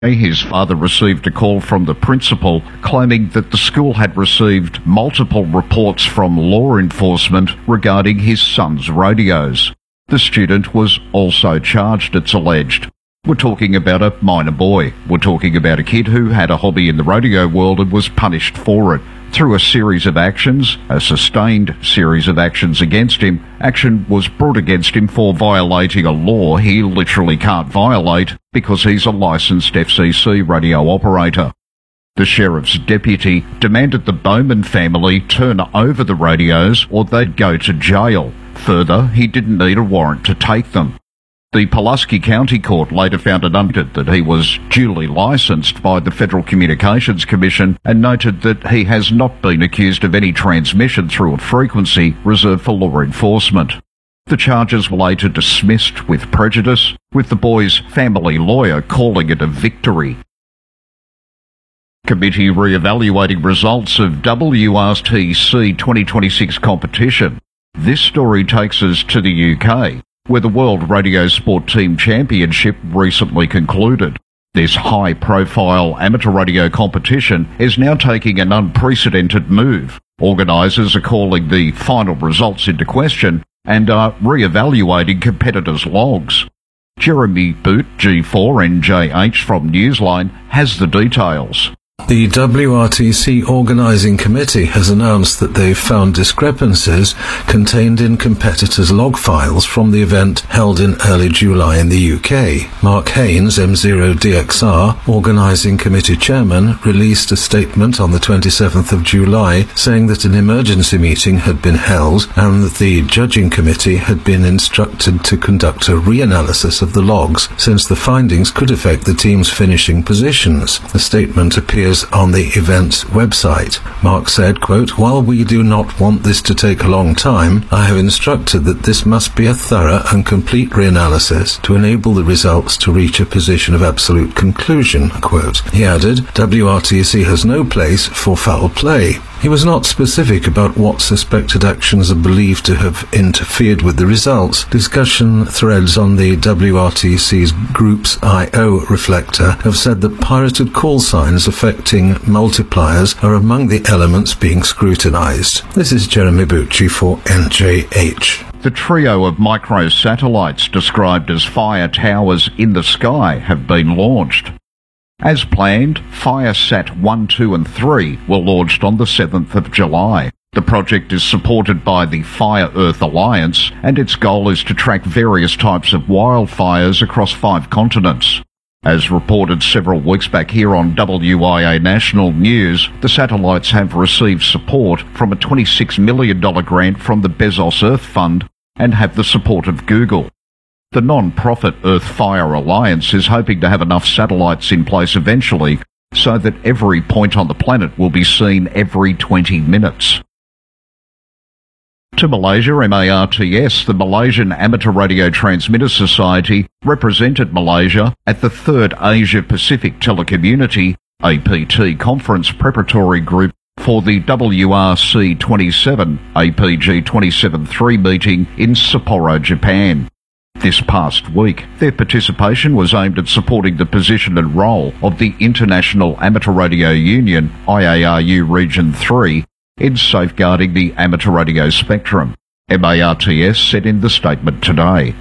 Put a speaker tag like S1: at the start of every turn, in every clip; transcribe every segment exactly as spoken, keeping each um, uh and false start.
S1: His father received a call from the principal claiming that the school had received multiple reports from law enforcement regarding his son's radios. The student was also charged, it's alleged. We're talking about a minor boy. We're talking about a kid who had a hobby in the radio world and was punished for it. Through a series of actions, a sustained series of actions against him, action was brought against him for violating a law he literally can't violate because he's a licensed F C C radio operator. The sheriff's deputy demanded the Bowman family turn over the radios or they'd go to jail. Further, he didn't need a warrant to take them. The Pulaski County Court later found it undisputed that he was duly licensed by the Federal Communications Commission and noted that he has not been accused of any transmission through a frequency reserved for law enforcement. The charges were later dismissed with prejudice, with the boy's family lawyer calling it a victory. Committee re-evaluating results of W R T C twenty twenty-six competition. This story takes us to the U K, where the World Radio Sport Team Championship recently concluded. This high-profile amateur radio competition is now taking an unprecedented move. Organisers are calling the final results into question and are re-evaluating competitors' logs. Jeremy Boot, G four N J H from Newsline, has the details.
S2: The W R T C Organising Committee has announced that they've found discrepancies contained in competitors' log files from the event held in early July in the U K. Mark Haynes, M zero D X R, Organising Committee Chairman, released a statement on the twenty-seventh of July saying that an emergency meeting had been held and that the judging committee had been instructed to conduct a reanalysis of the logs since the findings could affect the team's finishing positions. The statement appears on the event's website. Mark said, quote, "While we do not want this to take a long time, I have instructed that this must be a thorough and complete reanalysis to enable the results to reach a position of absolute conclusion," quote. He added, W R T C has no place for foul play. He was not specific about what suspected actions are believed to have interfered with the results. Discussion threads on the W R T C's Groups I O reflector have said that pirated call signs affecting multipliers are among the elements being scrutinized. This is Jeremy Bucci for N J H.
S1: The trio of microsatellites described as fire towers in the sky have been launched. As planned, FireSat one, two and three were launched on the seventh of July. The project is supported by the Fire Earth Alliance, and its goal is to track various types of wildfires across five continents. As reported several weeks back here on W I A National News, the satellites have received support from a twenty-six million dollars grant from the Bezos Earth Fund and have the support of Google. The non-profit Earth Fire Alliance is hoping to have enough satellites in place eventually so that every point on the planet will be seen every twenty minutes. To Malaysia, M A R T S, the Malaysian Amateur Radio Transmitter Society, represented Malaysia at the third Asia-Pacific Telecommunity A P T Conference Preparatory Group for the W R C twenty-seven A P G twenty-seven three meeting in Sapporo, Japan. This past week, their participation was aimed at supporting the position and role of the International Amateur Radio Union, I A R U Region three, in safeguarding the amateur radio spectrum, M A R T S said in the statement today.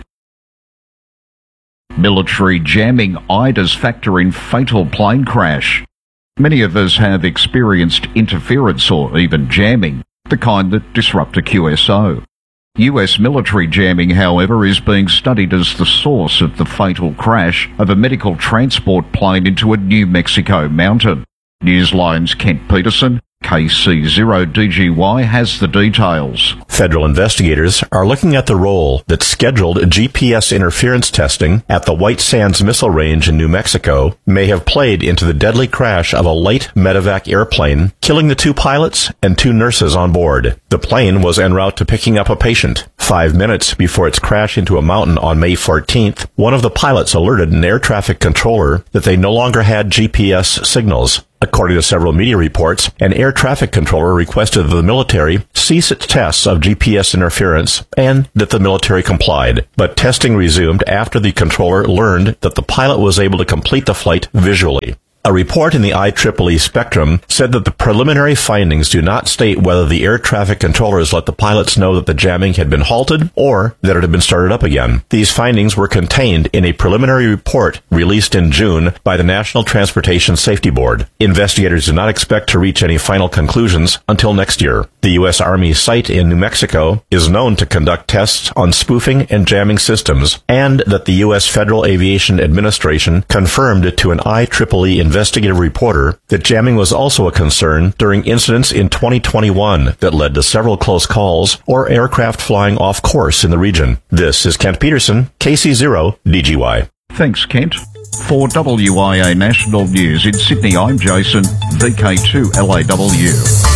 S1: Military jamming eyed as factor in fatal plane crash. Many of us have experienced interference or even jamming, the kind that disrupt a Q S O. U S military jamming, however, is being studied as the source of the fatal crash of a medical transport plane into a New Mexico mountain. Newsline's Kent Peterson, K C zero D G Y, has the details.
S3: Federal investigators are looking at the role that scheduled G P S interference testing at the White Sands Missile Range in New Mexico may have played into the deadly crash of a light medevac airplane, killing the two pilots and two nurses on board. The plane was en route to picking up a patient. Five minutes before its crash into a mountain on May fourteenth, one of the pilots alerted an air traffic controller that they no longer had G P S signals. According to several media reports, an air traffic controller requested that the military cease its tests of G P S interference and that the military complied. But testing resumed after the controller learned that the pilot was able to complete the flight visually. A report in the I triple E Spectrum said that the preliminary findings do not state whether the air traffic controllers let the pilots know that the jamming had been halted or that it had been started up again. These findings were contained in a preliminary report released in June by the National Transportation Safety Board. Investigators do not expect to reach any final conclusions until next year. The U S Army site in New Mexico is known to conduct tests on spoofing and jamming systems, and that the U S Federal Aviation Administration confirmed to an I triple E investigative reporter that jamming was also a concern during incidents in twenty twenty-one that led to several close calls or aircraft flying off course in the region. This is Kent Peterson, K C zero D G Y.
S1: Thanks, Kent. For W I A National News in Sydney, I'm Jason, V K two L A W.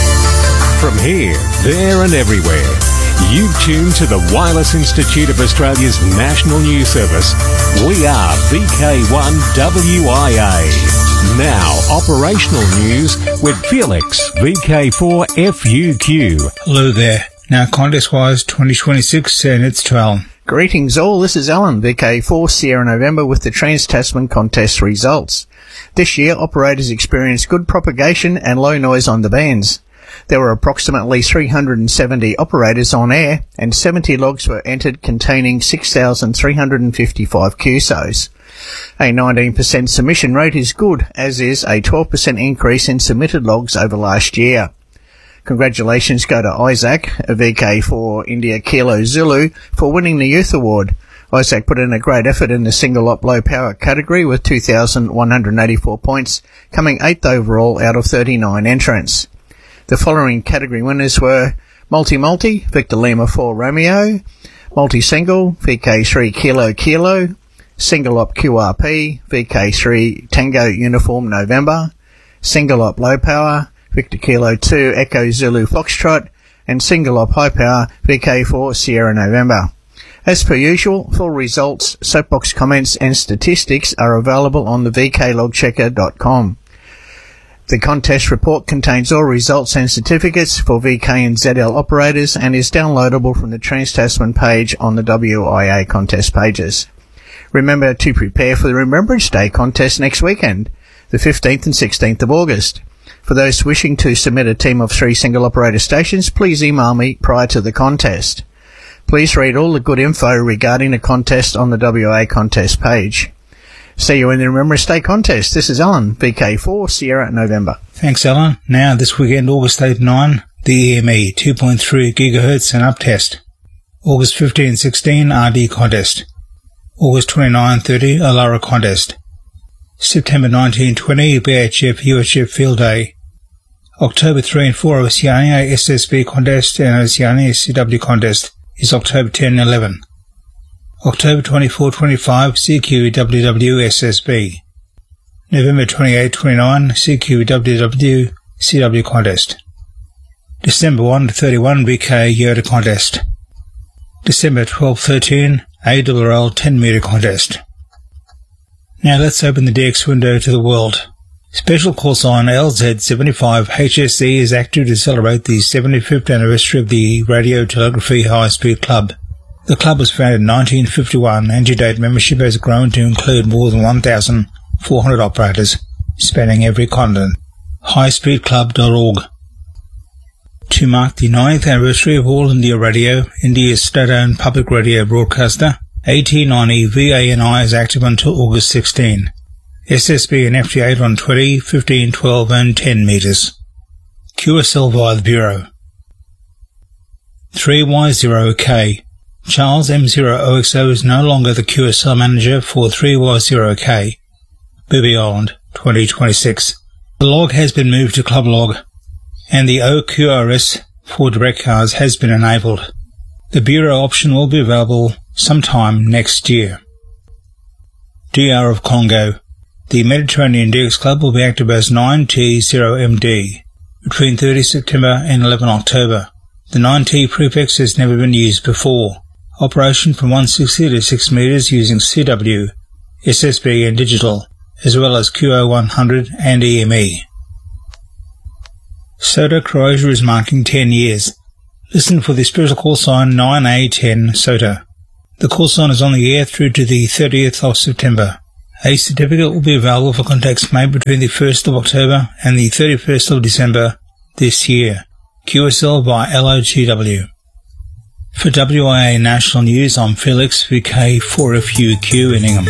S4: From here, there and everywhere, you tune to the Wireless Institute of Australia's National News Service. We are V K one W I A. Now, operational news with Felix, V K four F U Q.
S5: Hello there. Now, contest-wise, twenty twenty-six, and it's trial.
S6: Greetings all, this is Alan, V K four Sierra November with the Trans-Tasman contest results. This year, operators experienced good propagation and low noise on the bands. There were approximately three hundred seventy operators on air, and seventy logs were entered containing six thousand three hundred fifty-five Q S Os. A nineteen percent submission rate is good, as is a twelve percent increase in submitted logs over last year. Congratulations go to Isaac, V K four India Kilo Zulu, for winning the Youth Award. Isaac put in a great effort in the single-op low-power category with two thousand one hundred eighty-four points, coming eighth overall out of thirty-nine entrants. The following category winners were Multi-Multi, Victor Lima four Romeo, Multi-Single, V K three Kilo Kilo, Single-Op Q R P, V K three Tango Uniform November, Single-Op Low Power, Victor Kilo two Echo Zulu Foxtrot, and Single-Op High Power, V K four Sierra November. As per usual, full results, soapbox comments and statistics are available on the v k log checker dot com. The contest report contains all results and certificates for V K and Z L operators and is downloadable from the Trans-Tasman page on the W I A contest pages. Remember to prepare for the Remembrance Day contest next weekend, the fifteenth and sixteenth of August. For those wishing to submit a team of three single operator stations, please email me prior to the contest. Please read all the good info regarding the contest on the W I A contest page. See you in the Remembrance Day contest. This is Alan, V K four Sierra November.
S5: Thanks, Alan. Now, this weekend, August eighth and nine, the E M E two point three gigahertz and up test. August fifteenth and sixteenth, R D contest. August twenty-ninth and thirtieth, Alara contest. September nineteenth and twentieth, B H F U H F Field Day. October third and fourth, Oceania S S B contest and Oceania C W contest is October tenth and eleventh. October twenty-fourth and twenty-fifth, C Q W W S S B. November twenty-eighth and twenty-ninth, C Q W W C W contest. December first to thirty-first, B K Yoda contest. December twelfth and thirteenth, A R L ten metre contest. Now let's open the D X window to the world. Special call sign L Z seventy-five H S C is active to celebrate the seventy-fifth anniversary of the Radio Telegraphy High Speed Club. The club was founded in nineteen fifty-one and to date membership has grown to include more than one thousand four hundred operators spanning every continent. high speed club dot org. To mark the ninetieth anniversary of All India Radio, India's state-owned public radio broadcaster, A T ninety V A N I is active until August sixteenth. S S B and F T eight on twenty, fifteen, twelve and ten metres. Q S L via the Bureau. three Y zero K. Charles M zero O X O is no longer the Q S L manager for three Y zero K. Booby Island, twenty twenty-six. The log has been moved to Club Log, and the O Q R S for direct cars has been enabled. The Bureau option will be available sometime next year. D R of Congo. The Mediterranean D X Club will be active as nine T zero M D between thirtieth September and eleventh October. The nine T prefix has never been used before. Operation from one sixty to six metres using C W, S S B and digital, as well as Q O one hundred and E M E. SOTA Croatia is marking ten years. Listen for the special call sign nine A ten SOTA. The call sign is on the air through to the thirtieth of September. A certificate will be available for contacts made between the first of October and the thirty-first of December this year. Q S L by L O G W. For W I A National News, I'm Felix, V K four F U Q in Ingham.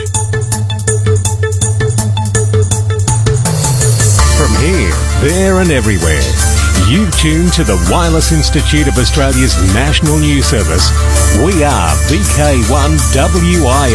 S4: From here, there and everywhere, you tune to the Wireless Institute of Australia's National News Service. We are V K one W I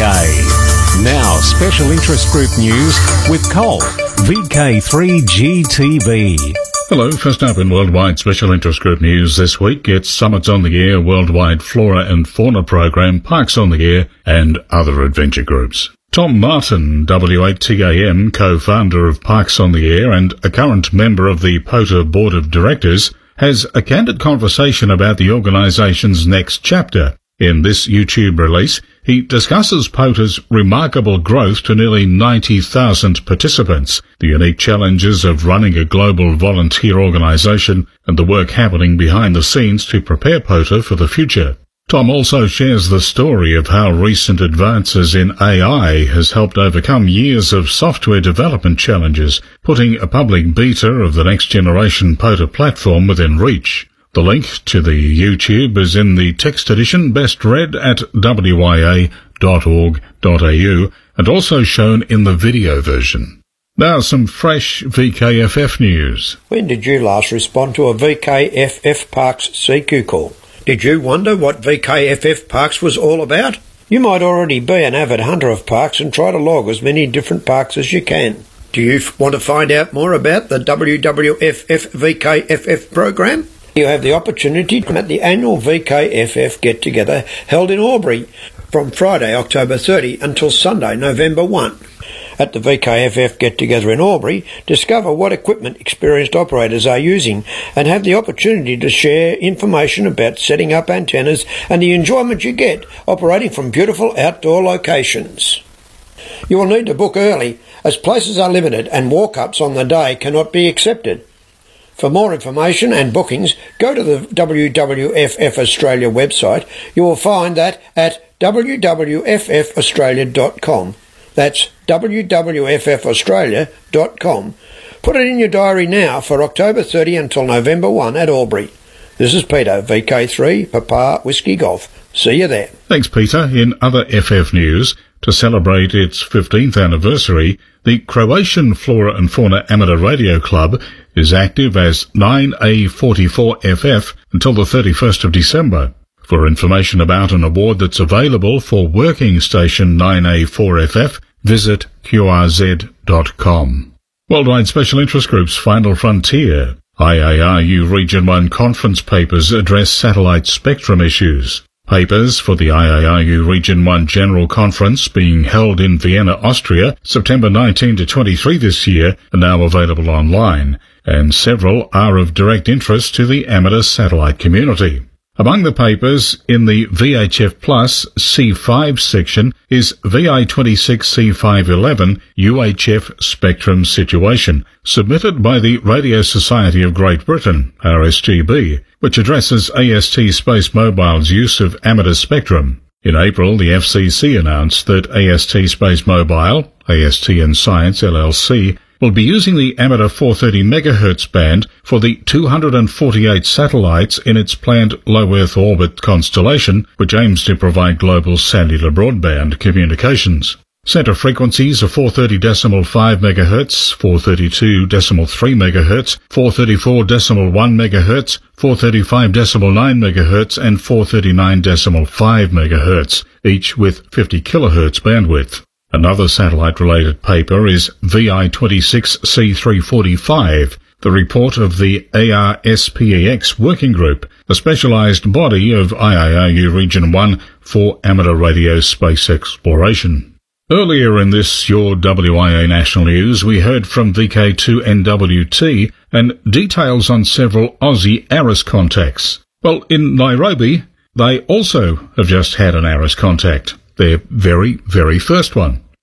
S4: A. Now, special interest group news with Cole, V K three G T B.
S7: Hello, first up in Worldwide Special Interest Group News this week, it's Summits on the Air, Worldwide Flora and Fauna Program, Parks on the Air, and other adventure groups. Tom Martin, W eight T A M, co-founder of Parks on the Air and a current member of the POTA Board of Directors, has a candid conversation about the organisation's next chapter. In this YouTube release, he discusses POTA's remarkable growth to nearly ninety thousand participants, the unique challenges of running a global volunteer organisation, and the work happening behind the scenes to prepare POTA for the future. Tom also shares the story of how recent advances in A I has helped overcome years of software development challenges, putting a public beta of the next generation POTA platform within reach. The link to the YouTube is in the text edition, best read at w i a dot org dot a u, and also shown in the video version. Now some fresh V K F F news.
S8: When did you last respond to a V K F F Parks C Q call? Did you wonder what V K F F Parks was all about? You might already be an avid hunter of parks and try to log as many different parks as you can. Do you f- want to find out more about the W W F F V K F F program? You have the opportunity at the annual V K F F get-together held in Albury from Friday, October thirtieth until Sunday, November first. At the V K F F get-together in Albury, discover what equipment experienced operators are using and have the opportunity to share information about setting up antennas and the enjoyment you get operating from beautiful outdoor locations. You will need to book early as places are limited and walk-ups on the day cannot be accepted. For more information and bookings, go to the W W F F Australia website. You will find that at w w f f australia dot com. That's w w f f australia dot com. Put it in your diary now for October thirtieth until November first at Albury. This is Peter, V K three, Papa Whiskey Golf. See you there.
S7: Thanks, Peter. In other F F news, to celebrate its fifteenth anniversary, the Croatian Flora and Fauna Amateur Radio Club is active as nine A forty-four F F until the thirty-first of December. For information about an award that's available for working station nine A four F F, visit q r z dot com. Worldwide Special Interest Group's Final Frontier. I A R U Region one conference papers address satellite spectrum issues. Papers for the I A R U Region one General Conference being held in Vienna, Austria, September nineteenth to twenty-third this year, are now available online, and several are of direct interest to the amateur satellite community. Among the papers in the V H F Plus C five section is V I twenty-six C five eleven U H F Spectrum Situation, submitted by the Radio Society of Great Britain, R S G B, which addresses A S T Space Mobile's use of amateur spectrum. In April, the F C C announced that A S T Space Mobile, A S T and Science L L C, will be using the amateur four hundred thirty megahertz band for the two hundred forty-eight satellites in its planned low Earth orbit constellation, which aims to provide global cellular broadband communications. Centre frequencies are four hundred thirty point five megahertz, four hundred thirty-two point three megahertz, four hundred thirty-four point one megahertz, four hundred thirty-five point nine megahertz, and four hundred thirty-nine point five megahertz, each with fifty kilohertz bandwidth. Another satellite-related paper is V I twenty-six C three forty-five, the report of the A R S P E X Working Group, a specialised body of I A R U Region one for amateur radio space exploration. Earlier in this Your W I A National News, we heard from V K two N W T and details on several Aussie ARIS contacts. Well, in Nairobi, they also have just had an ARIS contact. Their very, very first one.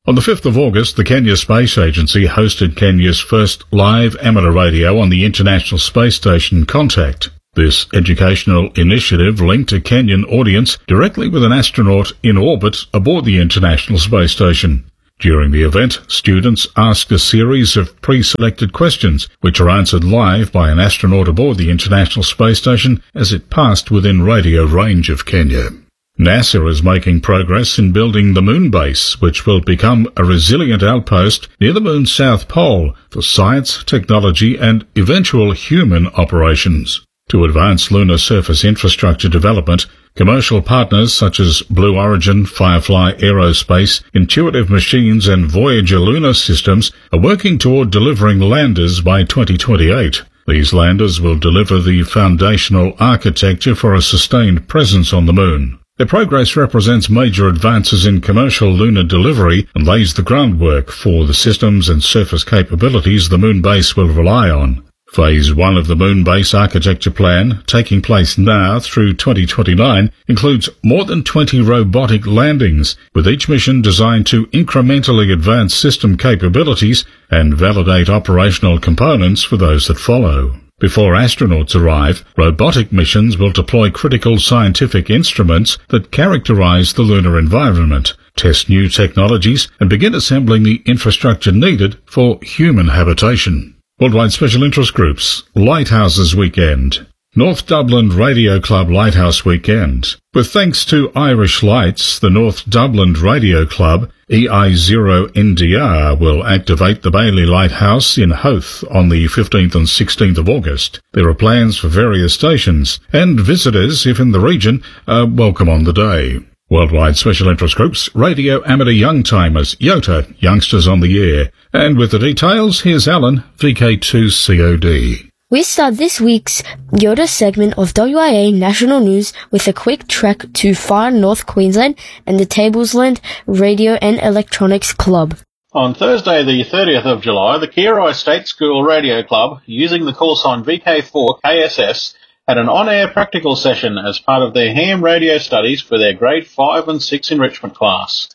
S7: On the fifth of August, the Kenya Space Agency hosted Kenya's first live amateur radio on the International Space Station Contact. This educational initiative linked a Kenyan audience directly with an astronaut in orbit aboard the International Space Station. During the event, students asked a series of pre-selected questions, which are answered live by an astronaut aboard the International Space Station as it passed within radio range of Kenya. NASA is making progress in building the moon base, which will become a resilient outpost near the moon's south pole for science, technology, and eventual human operations. To advance lunar surface infrastructure development, commercial partners such as Blue Origin, Firefly Aerospace, Intuitive Machines, and Voyager Lunar Systems are working toward delivering landers by twenty twenty-eight. These landers will deliver the foundational architecture for a sustained presence on the moon. Their progress represents major advances in commercial lunar delivery and lays the groundwork for the systems and surface capabilities the moon base will rely on. Phase one of the moon base architecture plan, taking place now through twenty twenty-nine, includes more than twenty robotic landings, with each mission designed to incrementally advance system capabilities and validate operational components for those that follow. Before astronauts arrive, robotic missions will deploy critical scientific instruments that characterize the lunar environment, test new technologies, and begin assembling the infrastructure needed for human habitation. Worldwide Special Interest Groups, Lighthouses Weekend. North Dublin Radio Club Lighthouse Weekend. With thanks to Irish Lights, the North Dublin Radio Club, E I zero N D R, will activate the Bailey Lighthouse in Howth on the fifteenth and sixteenth of August. There are plans for various stations, and visitors, if in the region, are welcome on the day. Worldwide Special Interest Groups, Radio Amateur Young Timers, YOTA, Youngsters on the Air. And with the details, here's Alan, V K two C O D.
S9: We start this week's YOTA segment of W I A National News with a quick trek to far North Queensland and the Tablesland Radio and Electronics Club.
S10: On Thursday the thirtieth of July, the Kiroi State School Radio Club, using the call sign V K four K S S, had an on-air practical session as part of their ham radio studies for their grade five and six enrichment class.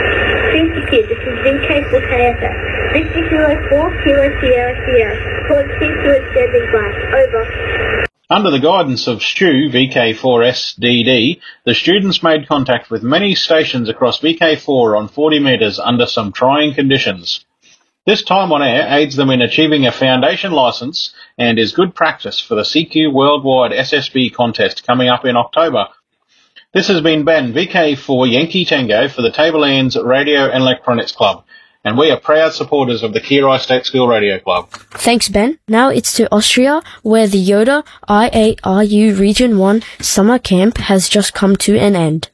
S11: Thank you, kid. This is V K four K S S. Victor Kilo four Kilo Sierra Sierra. Code six to standing by. Over.
S10: Under the guidance of Stu, V K four S D D, the students made contact with many stations across V K four on forty metres under some trying conditions. This time on air aids them in achieving a foundation licence and is good practice for the C Q Worldwide S S B contest coming up in October. This has been Ben, V K four Yankee Tango for the Tablelands Radio and Electronics Club, and we are proud supporters of the Kiroi State School Radio Club.
S9: Thanks, Ben. Now it's to Austria, where the YOTA I A R U Region one summer camp has just come to an end.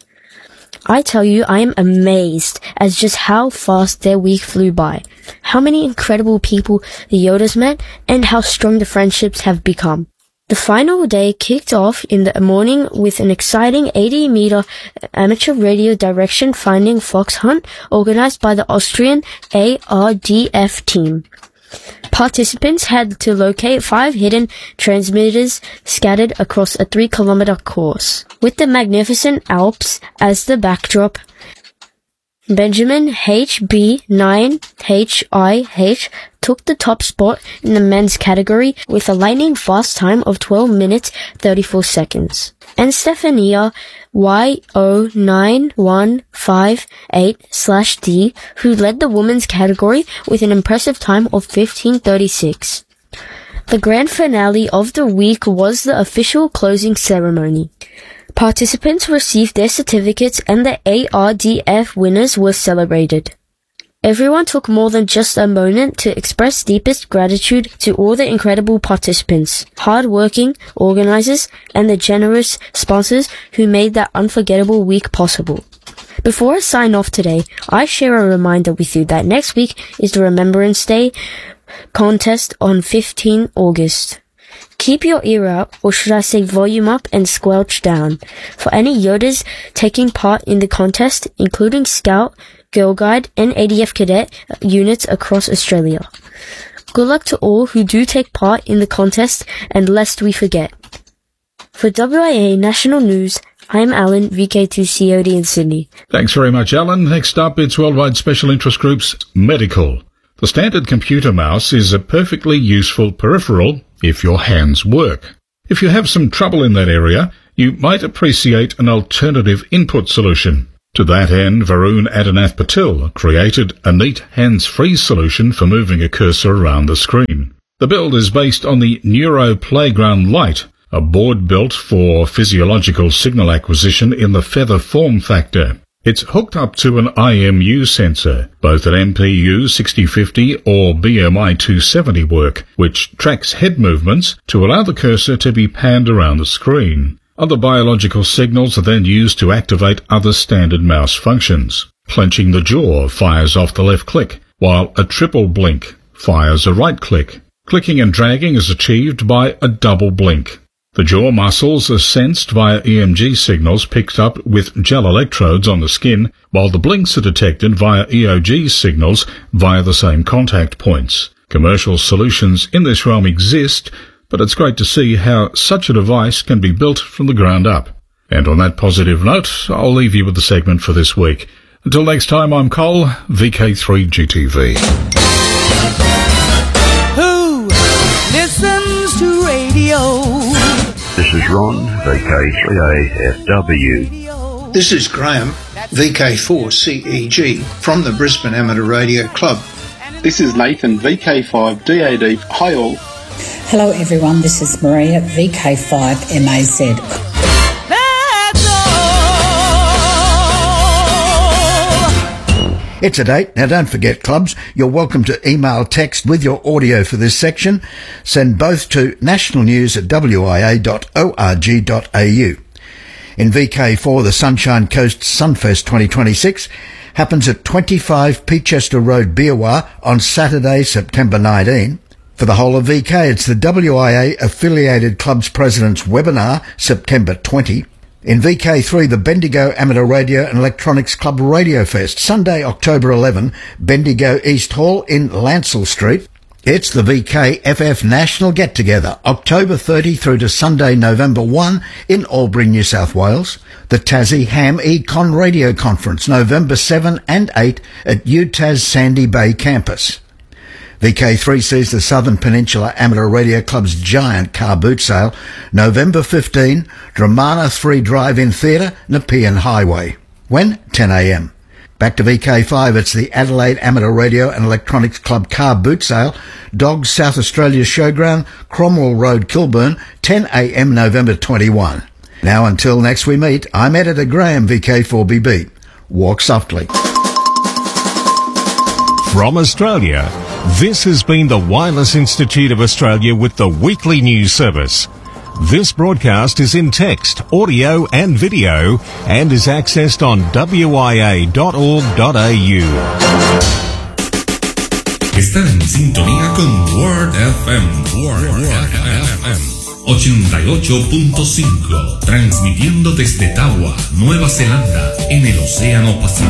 S9: I tell you, I am amazed at just how fast their week flew by, how many incredible people the YOTAs met, and how strong the friendships have become. The final day kicked off in the morning with an exciting eighty meter amateur radio direction finding fox hunt organized by the Austrian A R D F team. Participants had to locate five hidden transmitters scattered across a three kilometer course. With the magnificent Alps as the backdrop, Benjamin H B nine H I H took the top spot in the men's category with a lightning fast time of twelve minutes thirty-four seconds. And Stefania Y zero nine one five eight slash D, who led the women's category with an impressive time of fifteen thirty-six. The grand finale of the week was the official closing ceremony. Participants received their certificates and the A R D F winners were celebrated. Everyone took more than just a moment to express deepest gratitude to all the incredible participants, hard-working organizers, and the generous sponsors who made that unforgettable week possible. Before I sign off today, I share a reminder with you that next week is the Remembrance Day contest on fifteenth of August. Keep your ear up, or should I say volume up and squelch down, for any YOTAs taking part in the contest, including Scout, Girl Guide, and A D F Cadet units across Australia. Good luck to all who do take part in the contest, and lest we forget. For W I A National News, I'm Alan, V K two C O D in Sydney.
S7: Thanks very much, Alan. Next up, it's Worldwide Special Interest Group's Medical. The standard computer mouse is a perfectly useful peripheral if your hands work. If you have some trouble in that area, you might appreciate an alternative input solution. To that end, Varun Adinath Patil created a neat hands-free solution for moving a cursor around the screen. The build is based on the Neuro Playground Lite, a board built for physiological signal acquisition in the feather form factor. It's hooked up to an I M U sensor, both an M P U sixty fifty or B M I two seventy work, which tracks head movements to allow the cursor to be panned around the screen. Other biological signals are then used to activate other standard mouse functions. Clenching the jaw fires off the left click, while a triple blink fires a right click. Clicking and dragging is achieved by a double blink. The jaw muscles are sensed via E M G signals picked up with gel electrodes on the skin, while the blinks are detected via E O G signals via the same contact points. Commercial solutions in this realm exist, but it's great to see how such a device can be built from the ground up. And on that positive note, I'll leave you with the segment for this week. Until next time, I'm Cole, V K three G T V.
S12: Who listens to radio?
S13: This is Ron, V K three A F W.
S14: This is Graham, V K four C E G, from the Brisbane Amateur Radio Club.
S15: This is Nathan, V K five D A D. Hi all.
S16: Hello everyone, this is Maria, V K five M A Z.
S17: It's a date. Now don't forget, clubs, you're welcome to email text with your audio for this section. Send both to nationalnews at w i a dot org dot a u. In V K four, the Sunshine Coast Sunfest twenty twenty-six happens at twenty-five Peachester Road, Beerwah on Saturday, September nineteenth. For the whole of V K, it's the W I A Affiliated Clubs President's Webinar, September twentieth. In V K three, the Bendigo Amateur Radio and Electronics Club Radio Fest, Sunday, October eleventh, Bendigo East Hall in Lancel Street. It's the V K F F National Get-Together, October thirtieth through to Sunday, November first in Albury, New South Wales. The Tassie Ham Econ Radio Conference, November seventh and eighth at U T A S Sandy Bay Campus. V K three sees the Southern Peninsula Amateur Radio Club's giant car boot sale, November fifteenth, Dramana three Drive-In Theatre, Nepean Highway. When? ten a m. Back to V K five, it's the Adelaide Amateur Radio and Electronics Club car boot sale, Dogs South Australia Showground, Cromwell Road, Kilburn, ten a m November twenty-first. Now until next we meet, I'm Editor Graham, V K four B B. Walk softly.
S4: From Australia, this has been the Wireless Institute of Australia with the weekly news service. This broadcast is in text, audio and video and is accessed on w i a dot org dot a u.
S18: Están en sintonía con Word F M. Word F M ochenta y ocho punto cinco, transmitiendo desde Tawa, Nueva Zelanda, en el Océano Pacífico.